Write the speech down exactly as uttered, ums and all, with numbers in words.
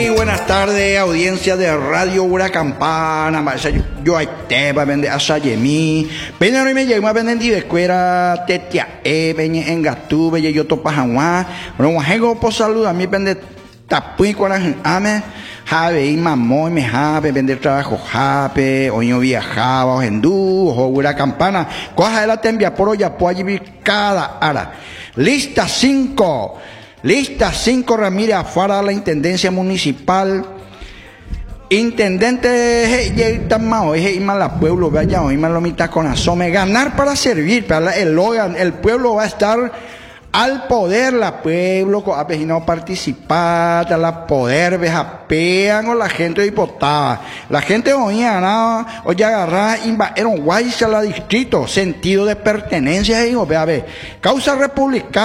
Buenas tardes, audiencia de Radio Huracampana. Yo ahí te va a vender a Sayemi. Pero no me llegó a vender de escuela, tetia, eh, veñe en Gatú, veñe yo topa Hanwa. Pero juego por salud a mí vende tapuí con la ame. Jabe y mamón me jabe vender trabajo jabe. Hoy yo viajaba, o hindú, o Huracampana. Coja de la tembia por hoy, apoya vivir cada ara. Lista cinco. Lista cinco, Ramírez Afara, la Intendencia Municipal. Intendente Tamao, la pueblo, vaya, hoy lo mitad con asome. Ganar para servir, para el Logan, el pueblo va a estar al poder, la pueblo, no participar, la poder, vejapean o la gente diputada. La gente oía, no, oye, agarrar, invadieron guaysa la distrito, sentido de pertenencia, hijo, ve a ver, causa republicana.